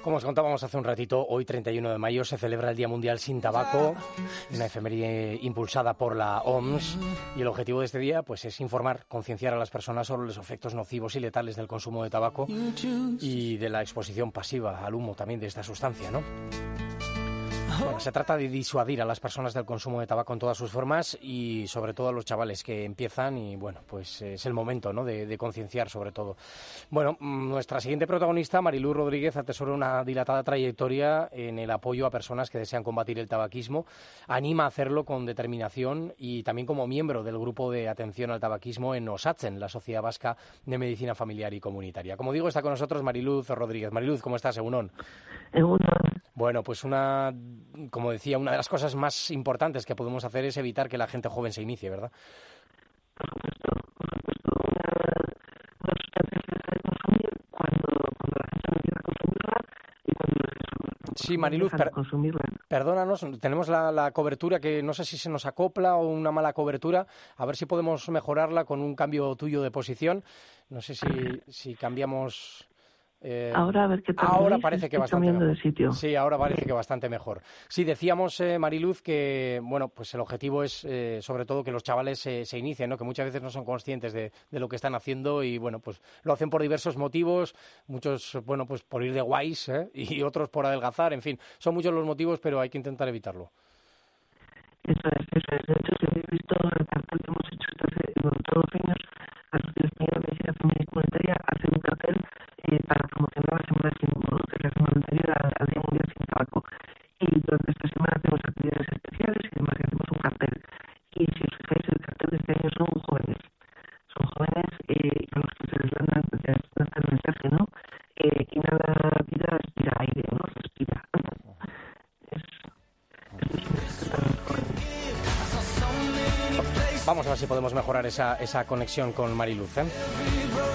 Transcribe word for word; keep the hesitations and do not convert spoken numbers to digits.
Como os contábamos hace un ratito, hoy treinta y uno de mayo se celebra el Día Mundial sin Tabaco, una efeméride impulsada por la O M S, y el objetivo de este día pues, es informar, concienciar a las personas sobre los efectos nocivos y letales del consumo de tabaco y de la exposición pasiva al humo también de esta sustancia, ¿no? Bueno, se trata de disuadir a las personas del consumo de tabaco en todas sus formas y sobre todo a los chavales que empiezan y bueno, pues es el momento, ¿no?, de, de concienciar sobre todo. Bueno, nuestra siguiente protagonista, Mariluz Rodríguez, atesora una dilatada trayectoria en el apoyo a personas que desean combatir el tabaquismo, anima a hacerlo con determinación y también como miembro del grupo de atención al tabaquismo en OSATZEN, la Sociedad Vasca de Medicina Familiar y Comunitaria. Como digo, está con nosotros Mariluz Rodríguez. Mariluz, ¿cómo estás? Egunon. Egunon. Bueno, pues una, como decía, una de las cosas más importantes que podemos hacer es evitar que la gente joven se inicie, ¿verdad? Por supuesto, por supuesto. Una sustancia se deja de consumir cuando, cuando la gente no quiere consumirla y cuando la Sí, Mariluz, per consumirla. perdónanos, tenemos la, la cobertura que no sé si se nos acopla o una mala cobertura, a ver si podemos mejorarla con un cambio tuyo de posición. No sé si, si cambiamos... Eh, ahora a ver qué tal. Ahora veis, parece que bastante cambiando mejor. de sitio. Sí, ahora parece que bastante mejor. Sí, decíamos, eh, Mariluz, que bueno, pues el objetivo es eh, sobre todo que los chavales se, se inicien, ¿no? Que muchas veces no son conscientes de, de lo que están haciendo y bueno, pues lo hacen por diversos motivos, muchos, bueno, pues por ir de guays, ¿eh? Y otros por adelgazar, en fin, son muchos los motivos, pero hay que intentar evitarlo. Eso es, eso es. De hecho, si habéis visto el cartel que hemos hecho hace todos los años, la Sociedad Española de Medicina Familiar y Comunitaria hace un cartel eh, para promocionar la Semana Sin Humo, que es la semana anterior al, al Día Mundial Sin Tabaco. Y durante esta semana hacemos actividades especiales y además hacemos un cartel. Y si os fijáis, el cartel de este año son jóvenes. Son jóvenes eh, a los que se les lanza el mensaje, ¿no? Eh, inhala vida, respira aire, ¿no? Respira. Es, es Vamos a ver si podemos mejorar esa, esa conexión con Mariluz, ¿eh?